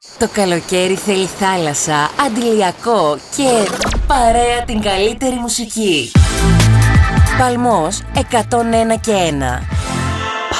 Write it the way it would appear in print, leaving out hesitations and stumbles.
Το καλοκαίρι θέλει θάλασσα, αντιλιακό και παρέα την καλύτερη μουσική. Παλμός 101 και 1.